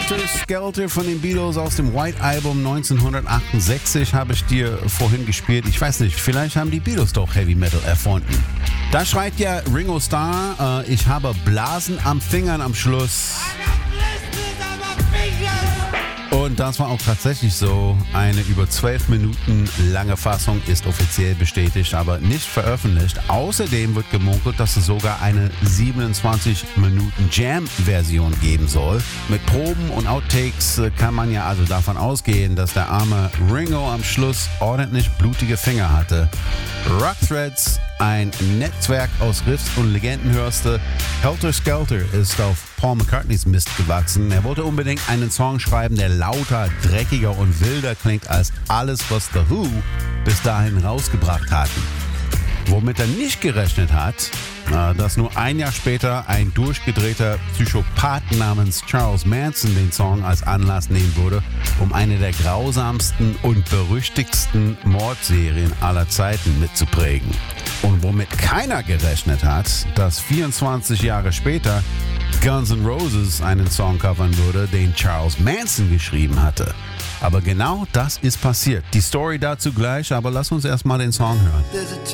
Helter Skelter von den Beatles aus dem White Album 1968 habe ich dir vorhin gespielt. Ich weiß nicht, vielleicht haben die Beatles doch Heavy Metal erfunden. Da schreit ja Ringo Starr, ich habe Blasen am Fingern am Schluss. Und das war auch tatsächlich so. Eine über 12 Minuten lange Fassung ist offiziell bestätigt, aber nicht veröffentlicht. Außerdem wird gemunkelt, dass es sogar eine 27 Minuten Jam-Version geben soll. Mit Proben und Outtakes kann man ja also davon ausgehen, dass der arme Ringo am Schluss ordentlich blutige Finger hatte. Rock Threads, ein Netzwerk aus Riffs und Legenden hörste. Helter Skelter ist auf Paul McCartneys Mist gewachsen. Er wollte unbedingt einen Song schreiben, der lauter, dreckiger und wilder klingt als alles, was The Who bis dahin rausgebracht hatten. Womit er nicht gerechnet hat, dass nur ein Jahr später ein durchgedrehter Psychopath namens Charles Manson den Song als Anlass nehmen würde, um eine der grausamsten und berüchtigsten Mordserien aller Zeiten mitzuprägen. Und womit keiner gerechnet hat, dass 24 Jahre später Guns N' Roses einen Song covern würde, den Charles Manson geschrieben hatte. Aber genau das ist passiert. Die Story dazu gleich, aber lass uns erstmal den Song hören.